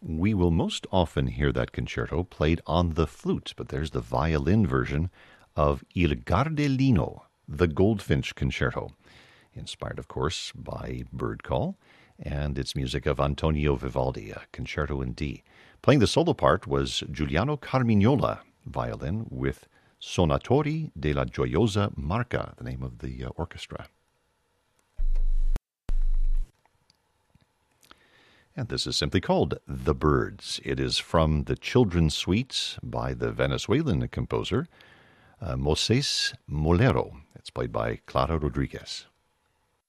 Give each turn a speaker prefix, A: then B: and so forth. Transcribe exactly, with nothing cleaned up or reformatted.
A: We will most often hear that concerto played on the flute, but there's the violin version of Il Gardellino, the Goldfinch Concerto, inspired, of course, by Bird Call, and it's music of Antonio Vivaldi, a concerto in D. Playing the solo part was Giuliano Carmignola, violin, with Sonatori della Gioiosa Marca, the name of the uh, orchestra. And this is simply called The Birds. It is from the Children's Suite by the Venezuelan composer uh, Moses Molero. It's played by Clara Rodriguez.